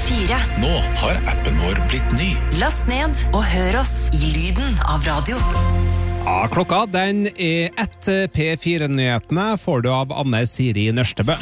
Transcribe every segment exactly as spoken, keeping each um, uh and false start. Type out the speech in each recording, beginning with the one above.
fire. Nå har appen vår blitt ny. Last ned og hør oss i lyden av radio. Ja, klokka den er ett. P fire-nyhetene får du av Anne Siri Nørstebø.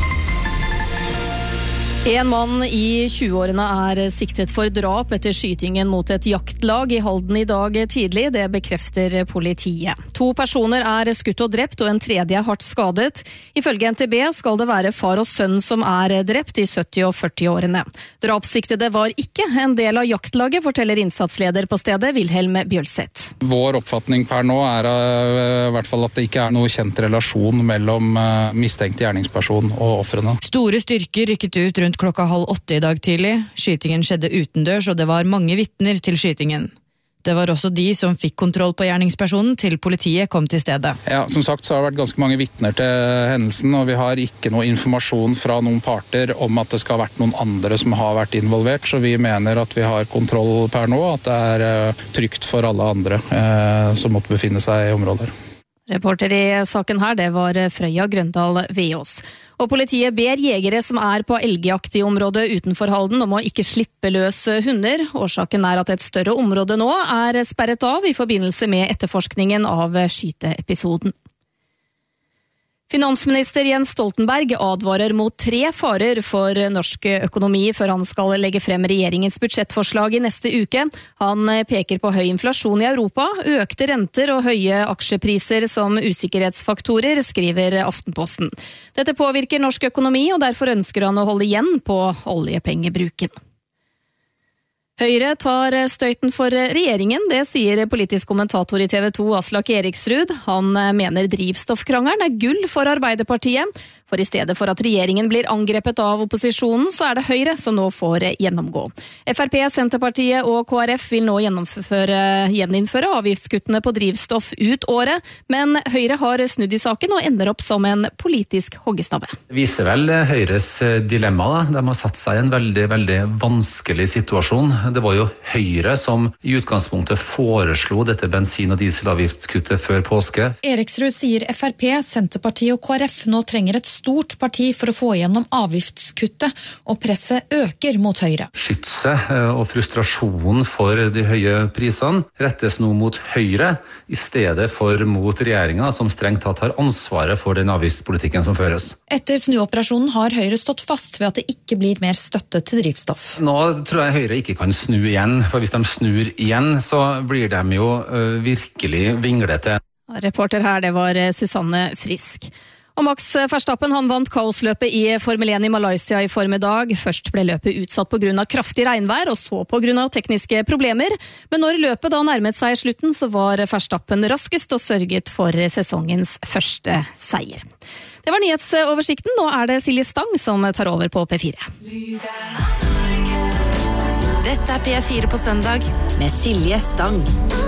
En mann i tjueårene er siktet for drap etter skytingen mot et jaktlag i Halden i dag tidlig. Det bekrefter politiet. To personer er skutt og drept, og en tredje er hardt skadet. Ifølge N T B skal det være far og sønn som er drept i sytti- og førti-årene. Drapssiktede var ikke en del av jaktlaget, forteller innsatsleder på stedet, Wilhelm Bjølseth. Vår oppfatning per nå er uh, i hvert fall at det ikke er noe kjent relasjon mellom uh, mistenkt gjerningsperson og ofrene. Store styrker rykket ut rundt klokka halv åtte i dag tidlig. Skytingen skjedde utendørs, og det var mange vitner til skytingen. Det var også de som fikk kontroll på gjerningspersonen til politiet kom til stedet. Ja, som sagt så har det vært ganske mange vitner til hendelsen, og vi har ikke noe informasjon fra noen parter om at det skal ha vært noen andre som har vært involvert, så vi mener at vi har kontroll per nå, at det er uh, trygt for alle andre uh, som måtte befinne seg i området. Reporter i saken her, det var Frøya Grøndal Veås. Og politiet ber jegere som er på elgjakt i området utenfor Halden om å ikke slippe løs hunder. Årsaken er at et større område nå er sperret av i forbindelse med etterforskningen av skyteepisoden. Finansminister Jens Stoltenberg advarer mot tre farer for norsk økonomi før han skal legge frem regjeringens budsjettforslag i neste uke. Han peker på høy inflasjon i Europa, økte renter og høye aksjepriser som usikkerhetsfaktorer, skriver Aftenposten. Dette påvirker norsk økonomi, og derfor ønsker han å holde igjen på oljepengebruken. Høyre tar støyten for regjeringen, det sier politisk kommentator i T V to Aslak Eriksrud. Han mener drivstoffkrangelen er gull for Arbeiderpartiet, for i stedet for at regjeringen blir angrepet av opposisjonen, så er det Høyre som nå får gjennomgå. F R P, Senterpartiet og K R F vil nå gjeninnføre avgiftskuttene på drivstoff ut året, men Høyre har snudd i saken og ender opp som en politisk hoggestabbe. Det viser vel Høyres dilemma, da. De har satt seg i en veldig, veldig vanskelig situasjon. Det var jo Høyre som i utgangspunktet foreslo dette bensin- og dieselavgiftskuttet før påske. Eriksrud sier F R P, Senterpartiet og K R F nå trenger et stort parti for å få gjennom avgiftskuttet, og presset øker mot Høyre. Skytset og frustrasjonen for de høye prisene rettes nå mot Høyre, i stedet for mot regjeringen, som strengt tatt har ansvaret for den avgiftspolitikken som føres. Etter snuoperasjonen har Høyre stått fast ved at det ikke blir mer støtte til drivstoff. Nå tror jeg Høyre ikke kan snu igjen, for hvis de snur igjen, så blir de jo uh, virkelig vinglete. Reporter her, det var Susanne Frisk. Og Max Verstappen, han vant kaosløpet i Formel én i Malaysia i formiddag. Først ble løpet utsatt på grunn av kraftig regnvær, og så på grunn av tekniske problemer. Men når løpet da nærmet seg slutten, så var Verstappen raskest og sørget for sesongens første seier. Det var nyhetsoversikten. Nå er det Silje Stang som tar over på P fire. Dette er P fire på søndag med Silje Stang.